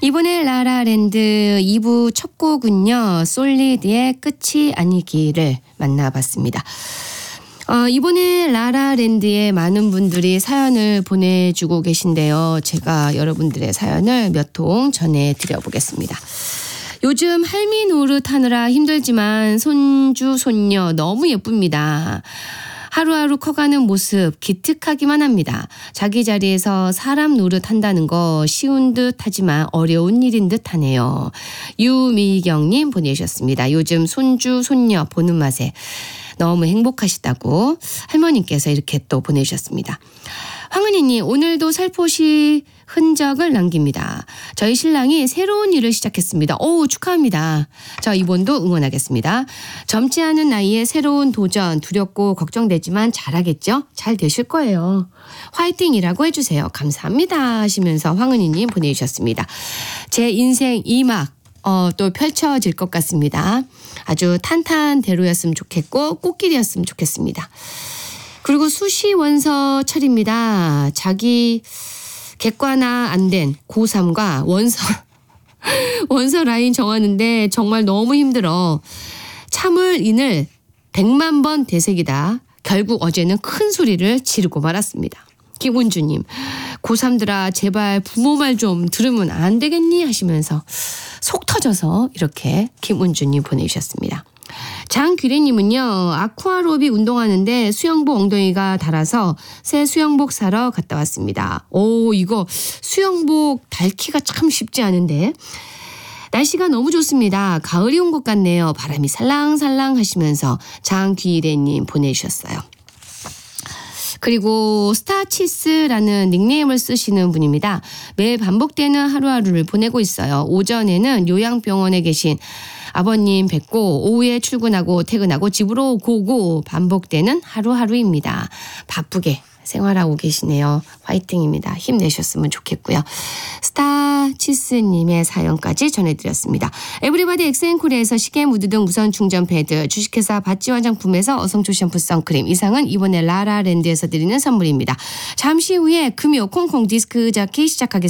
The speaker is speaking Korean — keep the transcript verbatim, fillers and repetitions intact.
이번에 라라랜드 이 부 첫 곡은요. 솔리드의 끝이 아니기를 만나봤습니다. 어, 이번에 라라랜드에 많은 분들이 사연을 보내주고 계신데요. 제가 여러분들의 사연을 몇 통 전해드려보겠습니다. 요즘 할미 노릇하느라 힘들지만 손주 손녀 너무 예쁩니다. 하루하루 커가는 모습 기특하기만 합니다. 자기 자리에서 사람 노릇한다는 거 쉬운 듯 하지만 어려운 일인 듯 하네요. 유미경님 보내주셨습니다. 요즘 손주 손녀 보는 맛에 너무 행복하시다고 할머니께서 이렇게 또 보내주셨습니다. 황은희님 오늘도 살포시 흔적을 남깁니다. 저희 신랑이 새로운 일을 시작했습니다. 오 축하합니다. 저 이번도 응원하겠습니다. 젊지 않은 나이에 새로운 도전 두렵고 걱정되지만 잘하겠죠? 잘 되실 거예요. 화이팅이라고 해주세요. 감사합니다 하시면서 황은희님 보내주셨습니다. 제 인생 이 막 어, 또 펼쳐질 것 같습니다. 아주 탄탄대로였으면 좋겠고 꽃길이었으면 좋겠습니다. 그리고 수시원서철입니다. 자기 객관화 안 된 고삼과 원서 원서 라인 정하는데 정말 너무 힘들어. 참을 인을 백만 번 되새기다. 결국 어제는 큰 소리를 지르고 말았습니다. 김은주님 고삼들아 제발 부모 말 좀 들으면 안 되겠니 하시면서 속 터져서 이렇게 김은주님 보내주셨습니다. 장귀래님은요. 아쿠아로빅 운동하는데 수영복 엉덩이가 닳아서 새 수영복 사러 갔다 왔습니다. 오 이거 수영복 닳기가 참 쉽지 않은데 날씨가 너무 좋습니다. 가을이 온 것 같네요. 바람이 살랑살랑 하시면서 장귀래님 보내주셨어요. 그리고 스타치스라는 닉네임을 쓰시는 분입니다. 매일 반복되는 하루하루를 보내고 있어요. 오전에는 요양병원에 계신 아버님 뵙고 오후에 출근하고 퇴근하고 집으로 고고 반복되는 하루하루입니다. 바쁘게 생활하고 계시네요. 화이팅입니다. 힘내셨으면 좋겠고요. 스타치스님의 사연까지 전해드렸습니다. 에브리바디 엑센코리아에서 시계 무드 등 무선 충전 패드, 주식회사 바찌 화장품에서 어성초 샴푸 선크림, 이상은 이번에 라라랜드에서 드리는 선물입니다. 잠시 후에 금요 콩콩 디스크 자키 시작하겠습니다.